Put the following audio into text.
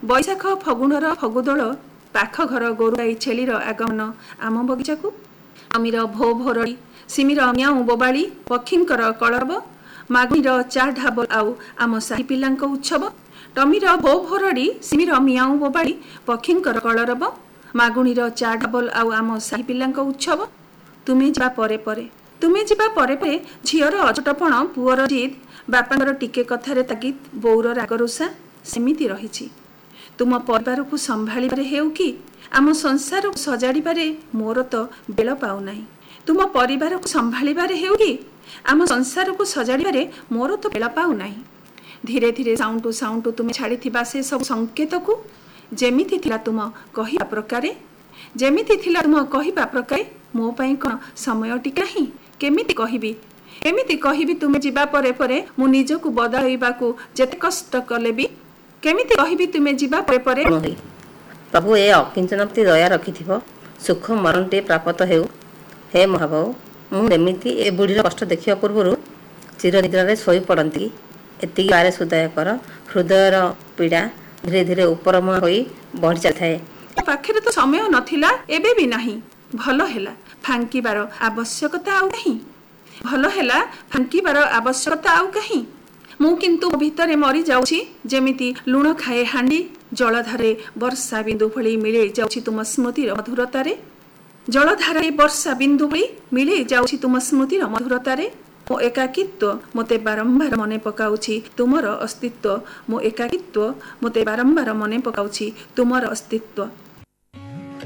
बैशाख फगुणर फगुदोल पाख घर गोरुगाई छेलीर आगमन आम बगिचाकू अमीर भो भोरड़ी सिमीर म्याऊ बोबाड़ी पक्षींकर कलरब मागुणीर चा ढाबल आउ आम साही पिलांक उत्सव टमीर भो भोरड़ी सिमीर म्याऊ बोबाड़ी पक्षींकर कलरब मागुणीर चा ढाबल आउ आम साही पिलांक उत्सव तुमे जा परे परे तुमे जिबा परे परे झीर अजटपण पुअर जिद बापांकर टिके कथारे तागिद बौर रागरुषा सेमिति रहिछि तुम परिवार को संभाळिबारे हेउ कि आम संसार को सजाड़िबारे मोर तो बेल पाउ नाही तुम परिवार को संभाळिबारे हेउ कि आम संसार को सजाड़िबारे मोर तो बेल पाउ नाही धीरे धीरे साउंटू तुमे छाड़िथिबा से सब संकेत को जेमिति थिला तुम कहिबा प्रकारे जेमिति थिला तुम कहिबा प्रकारे मो पई कोन समय टिका ही केमिति कहिबी तुमे जिबा परे परे मु निजको बदलाइबाकू जेते कष्ट कले भी केमिति कहिबी तुमे जिबा परे परे प्रभु ए अकिंचनप्ति दया रखिथिबो सुख मरणटे प्राप्त हेउ हे महाबाबु मु एमिति ए बुढ़ीर कष्ट देखिया पूर्वरु चिर निद्रारे सोई पड़ंती एति बारे सुदय कर हृदयर पीड़ा धीरे धीरे उपरमा होई बढ़ जाथाय पाखरे तो समय नथिला एबे भी नाही भलो हेला फांकीबार आवश्यकता आउ नहीं भलो हेला फांकीबार आवश्यकता आउ कहीं मु किंतु भितरे मरी जाउछि जेमिति लुण खाए हांडी जलधारे वर्षा बिंदु भली मिले जाउछि तुम स्मृतिर मधुरतारे जलधारे वर्षा बिंदु भली मिले जाउछि तुम स्मृतिर मधुरतारे मो एकाकित्व मते बारंबार मने पकाउछि तुमर अस्तित्व मो एकाकित्व मते बारंबार मने पकाउछि तुमर अस्तित्व।